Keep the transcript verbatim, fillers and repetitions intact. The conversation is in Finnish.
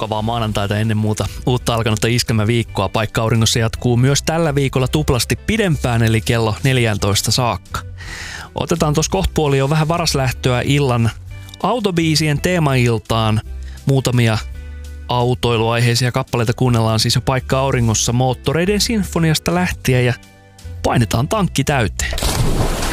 mukavaa maanantaita ennen muuta uutta alkanutta iskelmäviikkoa. Paikka auringossa jatkuu myös tällä viikolla tuplasti pidempään, eli kello neljätoista saakka. Otetaan tuossa kohtapuoli jo vähän varaslähtöä illan autobiisien teemailtaan. Muutamia autoiluaiheisia kappaleita kuunnellaan siis jo Paikka auringossa Moottoreiden sinfoniasta lähtien ja painetaan tankki täyteen.